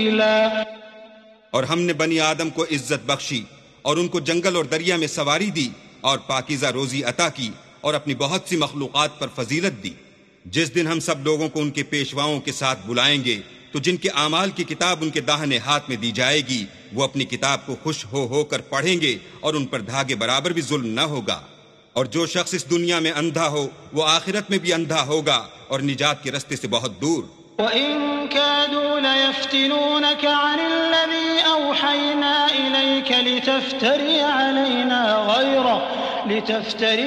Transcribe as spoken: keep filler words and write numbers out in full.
तफसीला। और हमने बनी आदम को इज्जत बख्शी और उनको जंगल और दरिया में सवारी दी और पाकीज़ा रोजी अता की और अपनी बहुत सी मखलूक़ात पर फजीलत दी। जिस दिन हम सब लोगों को उनके पेशवाओं के साथ बुलाएंगे तो जिनके आमाल की किताब उनके दाहिने हाथ में दी जाएगी वो अपनी किताब को खुश हो होकर पढ़ेंगे और उन पर धागे बराबर भी जुल्म न होगा। और जो शख्स इस दुनिया में अंधा हो वो आखिरत में भी अंधा होगा और निजात के रास्ते से बहुत दूर। वइन कादू लयफ्तिनूनक अनिल्लज़ी औहयना इलैक लितफ्तरी अलैना गैरह लितफ्तरी